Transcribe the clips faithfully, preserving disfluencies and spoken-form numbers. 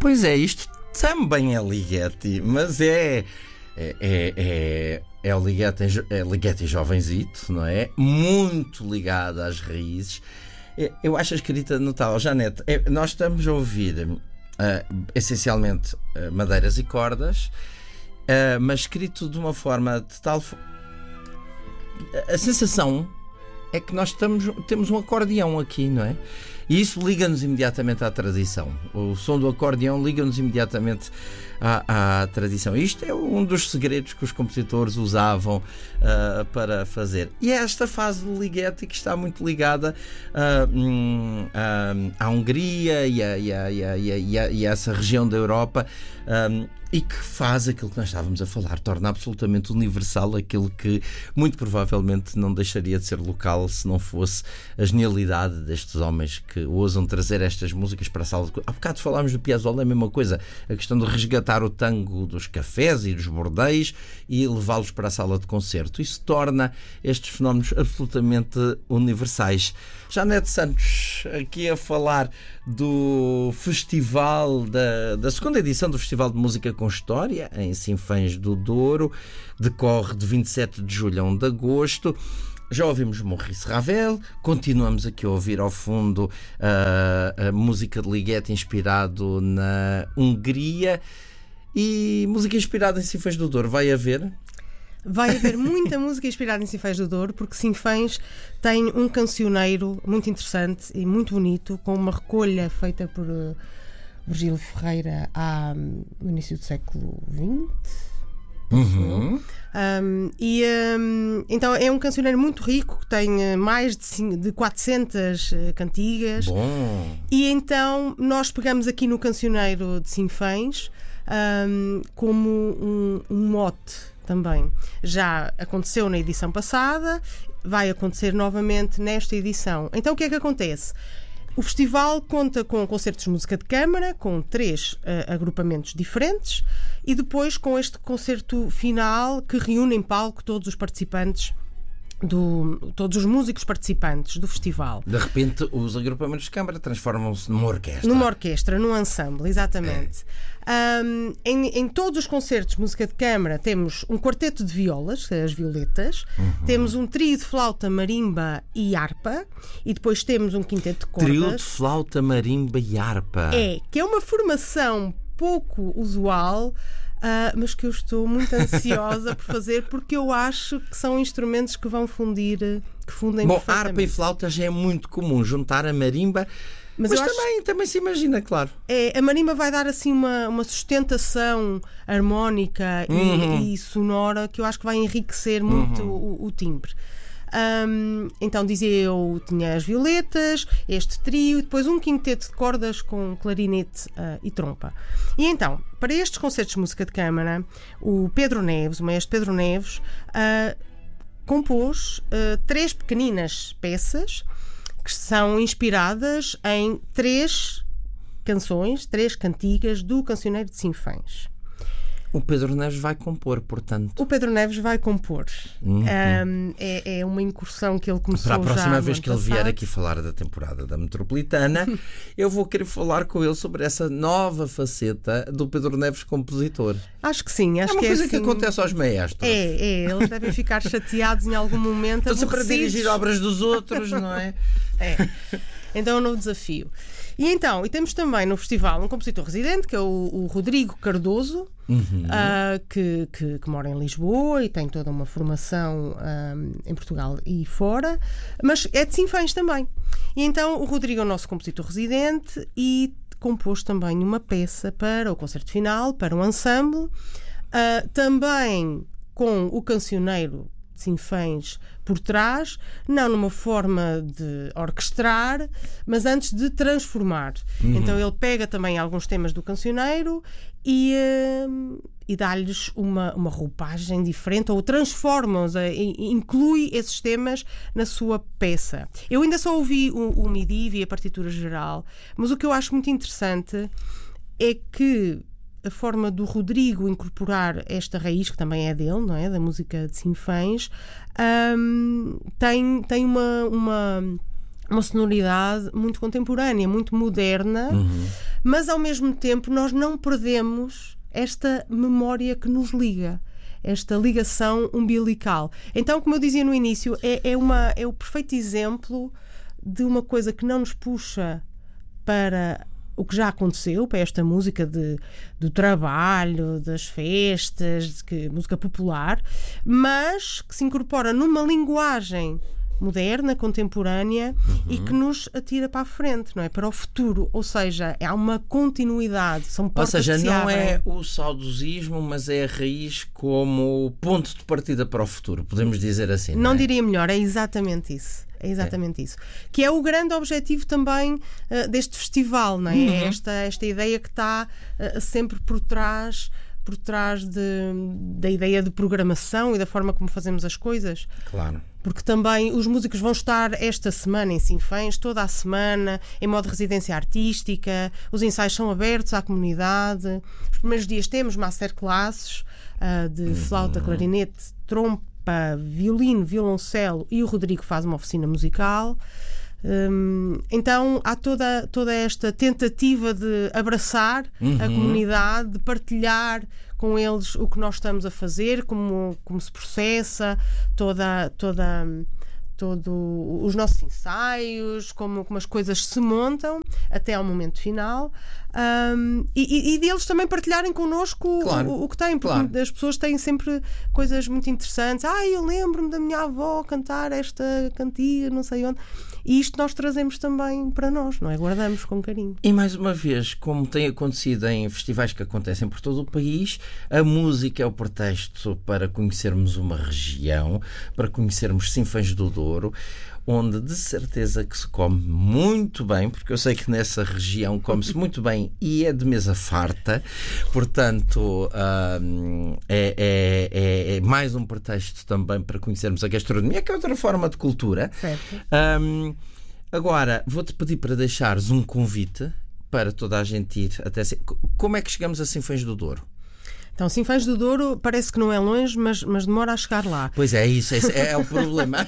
Pois é, isto também é Ligeti, mas é. É, é, é, é o Ligeti, é Ligeti jovenzito, não é? Muito ligado às raízes. Eu acho a escrita notável. Janete, nós estamos a ouvir uh, essencialmente uh, madeiras e cordas, uh, mas escrito de uma forma de tal. A sensação é que nós estamos, temos um acordeão aqui, não é? E isso liga-nos imediatamente à tradição. O som do acordeão liga-nos imediatamente à, à tradição. Isto é um dos segredos que os compositores usavam uh, para fazer. E é esta fase do Ligeti que está muito ligada uh, um, uh, à Hungria e a, e, a, e, a, e, a, e a essa região da Europa, um, e que faz aquilo que nós estávamos a falar, torna absolutamente universal aquilo que muito provavelmente não deixaria de ser local se não fosse a genialidade destes homens que ousam trazer estas músicas para a sala de... Há bocado falámos do Piazzolla, é a mesma coisa, a questão de resgatar o tango dos cafés e dos bordéis e levá-los para a sala de concerto. Isso torna estes fenómenos absolutamente universais. Janete Santos, aqui a falar do festival, da, da segunda edição do Festival de Música com História, em Sinfãs do Douro, decorre de vinte e sete de julho a um de agosto. Já ouvimos Maurice Ravel, continuamos aqui a ouvir ao fundo uh, a música de Ligeti inspirado na Hungria e música inspirada em Sinfãs do Douro. Vai haver? Vai haver muita música inspirada em Sinfãs do Douro, porque Sinfãs tem um cancioneiro muito interessante e muito bonito, com uma recolha feita por uh, Virgílio Ferreira há, no início do século vinte. Uhum. Um, e um, então é um cancioneiro muito rico, que tem mais de, de quatrocentas uh, cantigas. Bom. E então nós pegamos aqui no cancioneiro de Sinfãs um, como um, um mote também. Já aconteceu na edição passada, vai acontecer novamente nesta edição. Então o que é que acontece? O festival conta com concertos de música de câmara, com três uh, agrupamentos diferentes, e depois com este concerto final que reúne em palco todos os participantes, do, todos os músicos participantes do festival. De repente, os agrupamentos de câmara transformam-se numa orquestra. Numa orquestra, num ensemble, exatamente. É. Um, em, em todos os concertos de música de câmara temos um quarteto de violas, as violetas, uhum. Temos um trio de flauta, marimba e harpa, e depois temos um quinteto de cordas. Trio de flauta, marimba e harpa. É, que é uma formação pouco usual, Uh, mas que eu estou muito ansiosa por fazer, porque eu acho que são instrumentos que vão fundir, que fundem Bom, perfeitamente. harpa e flauta já é muito comum, juntar a marimba, mas, mas também, acho... também se imagina, claro. É, a marimba vai dar assim uma, uma sustentação harmónica uhum. e, e sonora que eu acho que vai enriquecer muito uhum. o, o timbre. Um, então dizia eu, tinha as violetas, este trio e depois um quinteto de cordas com clarinete uh, e trompa. E então, para estes concertos de música de câmara, o Pedro Neves, o maestro Pedro Neves, uh, compôs uh, três pequeninas peças que são inspiradas em três canções, três cantigas do Cancioneiro de Sinfãs. O Pedro Neves vai compor, portanto. O Pedro Neves vai compor. Uhum. Um, é, é uma incursão que ele começou já. Para a próxima já vez que ele vier aqui falar da temporada da Metropolitana, eu vou querer falar com ele sobre essa nova faceta do Pedro Neves compositor. Acho que sim. Acho é uma que coisa é que assim... acontece aos maestros. É, é. Eles devem ficar chateados em algum momento. Estão sempre a dirigir obras dos outros, não é? É. Então é um novo desafio. E então, e temos também no festival um compositor residente, que é o, o Rodrigo Cardoso, uhum. uh, que, que, que mora em Lisboa e tem toda uma formação um, em Portugal e fora, mas é de Sinfãs também. E então o Rodrigo é o nosso compositor residente e compôs também uma peça para o concerto final, para um ensemble, uh, também com o cancioneiro de Sinfãs por trás, não numa forma de orquestrar, mas antes de transformar. Uhum. Então ele pega também alguns temas do cancioneiro e, uh, e dá-lhes uma, uma roupagem diferente, ou transforma-os, inclui esses temas na sua peça. Eu ainda só ouvi o, o MIDI, vi a partitura geral, mas o que eu acho muito interessante é que a forma do Rodrigo incorporar esta raiz, que também é dele, não é? Da música de Sinfãs, um, tem, tem uma, uma, uma sonoridade muito contemporânea, muito moderna, uhum. mas ao mesmo tempo nós não perdemos esta memória que nos liga, esta ligação umbilical. Então, como eu dizia no início, é, é, uma, é o perfeito exemplo de uma coisa que não nos puxa para o que já aconteceu, para esta música de, do trabalho, das festas, que, música popular, mas que se incorpora numa linguagem moderna, contemporânea, uhum. e que nos atira para a frente, não é? Para o futuro, ou seja, há uma continuidade, são portas Ou seja, que se não abrem. É o saudosismo, mas é a raiz como ponto de partida para o futuro, podemos dizer assim, não, não é? diria melhor, é exatamente isso. É exatamente é. isso. Que é o grande objetivo também uh, deste festival, não é? Uhum. É esta, esta ideia que está uh, sempre por trás, por trás de, da ideia de programação e da forma como fazemos as coisas. Claro. Porque também os músicos vão estar esta semana em Sinfãs, toda a semana, em modo de residência artística, os ensaios são abertos à comunidade. Os primeiros dias temos masterclasses uh, de uhum. flauta, clarinete, trompa, violino, violoncelo, e o Rodrigo faz uma oficina musical. Um, então há toda, toda esta tentativa de abraçar uhum. a comunidade, de partilhar com eles o que nós estamos a fazer, como, como se processa toda, toda, todo os nossos ensaios, como, como as coisas se montam até ao momento final. Um, e, e deles também partilharem connosco claro, o, o que têm, porque claro. As pessoas têm sempre coisas muito interessantes. Ah, eu lembro-me da minha avó cantar esta cantiga, não sei onde. E isto nós trazemos também para nós, não é? Guardamos com carinho. E mais uma vez, como tem acontecido em festivais que acontecem por todo o país, a música é o pretexto para conhecermos uma região, para conhecermos Sinfãs do Douro, onde de certeza que se come muito bem, porque eu sei que nessa região come-se muito bem e é de mesa farta, portanto hum, é, é, é, é mais um pretexto também para conhecermos a gastronomia, que é outra forma de cultura. Certo. Hum, agora, vou-te pedir para deixares um convite para toda a gente ir até... Como é que chegamos a Sinfãs do Douro? Então, Sinfãs do Douro parece que não é longe, mas, mas demora a chegar lá. Pois é, isso é, é o problema.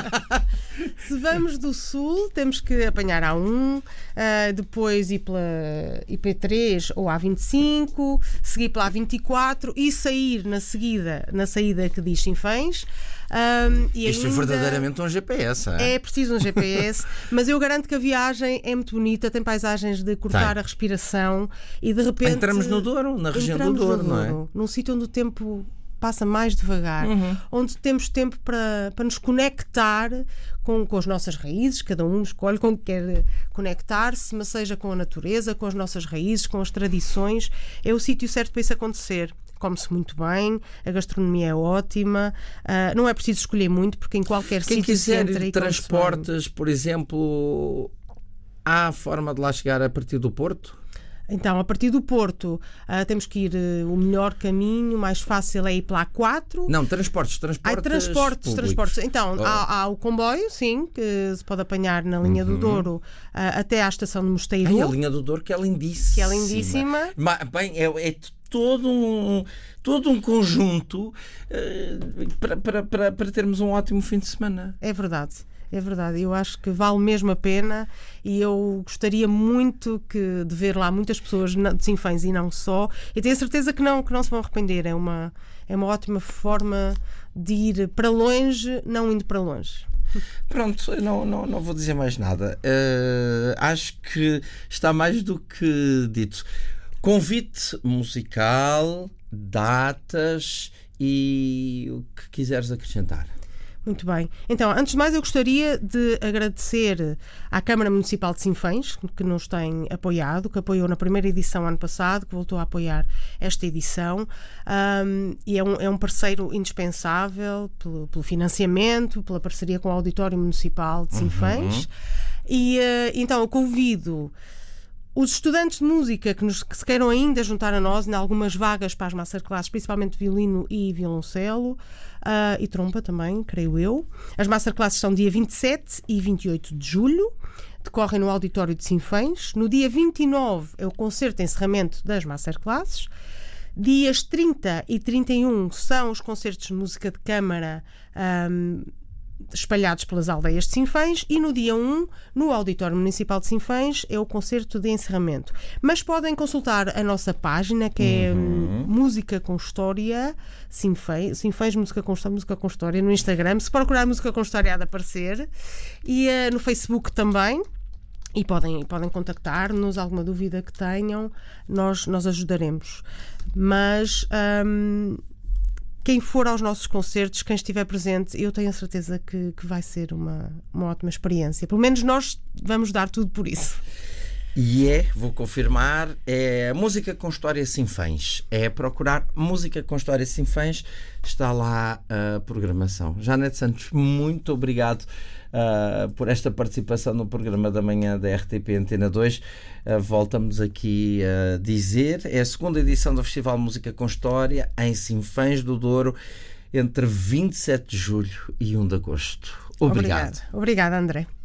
Se vamos do sul, temos que apanhar A um, uh, depois ir pela I P três ou A vinte e cinco, seguir pela A vinte e quatro e sair na seguida, na saída que diz Sinfãs. Um, e Isto é verdadeiramente um G P S. É, é preciso um G P S, mas eu garanto que a viagem é muito bonita, tem paisagens de cortar tem. a respiração e de repente entramos no Douro, na região do Douro, Douro, não é? Num sítio onde o tempo passa mais devagar, uhum. onde temos tempo para, para nos conectar com, com as nossas raízes, cada um escolhe com que quer conectar-se, mas seja com a natureza, com as nossas raízes, com as tradições, é o sítio certo para isso acontecer. Come-se muito bem, a gastronomia é ótima, uh, não é preciso escolher muito, porque em qualquer Quem sítio se entra quiser e transportes, por exemplo, há a forma de lá chegar a partir do Porto? Então, a partir do Porto, uh, temos que ir uh, o melhor caminho, mais fácil é ir pela A quatro. Não, transportes, transportes. Ai, transportes, públicos. transportes. Então, oh. há, há o comboio, sim, que se pode apanhar na linha uhum. do Douro uh, até à estação de Mosteiro. Ai, a linha do Douro, que é lindíssima. Que é lindíssima. Mas, bem, é, é todo um, todo um conjunto uh, para, para, para, para termos um ótimo fim de semana. É verdade. É verdade, eu acho que vale mesmo a pena e eu gostaria muito que, de ver lá muitas pessoas de Sinfãs e não só, e tenho a certeza que não, que não se vão arrepender. É uma, é uma ótima forma de ir para longe, não indo para longe. Pronto, eu não, não, não vou dizer mais nada. Uh, acho que está mais do que dito. Convite musical, datas e o que quiseres acrescentar. Muito bem. Então, antes de mais, eu gostaria de agradecer à Câmara Municipal de Sinfãs, que nos tem apoiado, que apoiou na primeira edição ano passado, que voltou a apoiar esta edição, um, e é um, é um parceiro indispensável pelo, pelo financiamento, pela parceria com o Auditório Municipal de Sinfãs. Uhum. E uh, então eu convido os estudantes de música que, nos, que se queiram ainda juntar a nós, em algumas vagas para as masterclasses, principalmente violino e violoncelo, uh, e trompa também, creio eu. As masterclasses são dia vinte e sete e vinte e oito de julho, decorrem no auditório de Sinfãs. No dia vinte e nove é o concerto de encerramento das masterclasses. Dias trinta e trinta e um são os concertos de música de câmara um, espalhados pelas aldeias de Sinfãs, e no dia um, no Auditório Municipal de Sinfãs, é o concerto de encerramento. Mas podem consultar a nossa página, que é uhum. Música com História, Sinfãs, Sinfãs Música com História, Música com História, no Instagram. Se procurar Música com História, há de aparecer. E uh, no Facebook também. E podem, podem contactar-nos, alguma dúvida que tenham, nós, nós ajudaremos. Mas... Um, quem for aos nossos concertos, quem estiver presente, eu tenho a certeza que, que vai ser uma, uma ótima experiência. Pelo menos nós vamos dar tudo por isso. E é, vou confirmar, é Música com História Sinfãs. É procurar Música com História Sinfãs, está lá a programação. Janete Santos, muito obrigado uh, por esta participação no programa da manhã da R T P Antena dois. Uh, voltamos aqui a dizer, é a segunda edição do Festival Música com História em Sinfãs do Douro, entre vinte e sete de julho e um de agosto. Obrigado. Obrigada, Obrigada, André.